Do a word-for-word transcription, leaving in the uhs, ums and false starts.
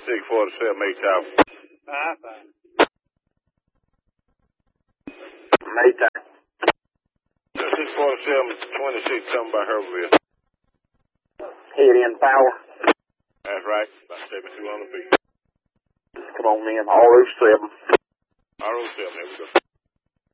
twenty-six forty-seven, Maytown. Ah, fine. Maytown. six forty-seven, twenty-six, coming by Herberville. Head in power. That's right, about seventy-two hundred feet. Come on in, R O seven. R O seven, there we go.